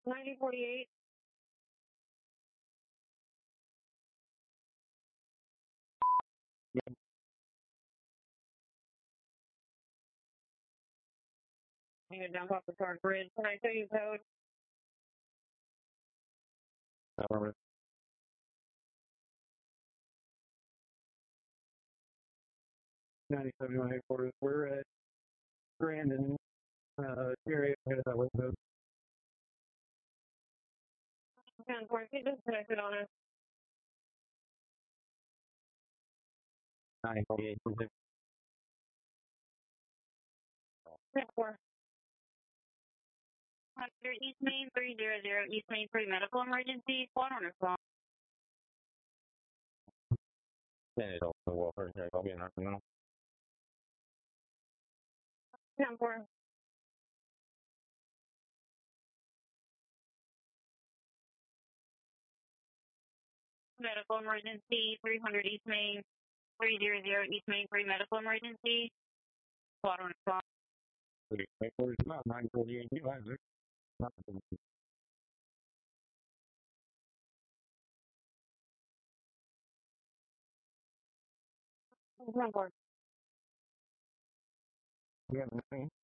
9048. Yeah. You can jump off the Park Bridge. Can I show you code? Affirmative. 9071 headquarters. We're at Brandon, area ahead of that window. 10-4, he disconnected on us. 948. 10-4. 100 East Main 300 East Main 3 medical emergency. Squad on response. Then it's also welfare. I'll be in Arsenal. 10-4. Medical emergency 300 East Main 300 East Main 3 medical emergency. Squad on response. Headquarters about 948. You have it. 10-4. You have anything?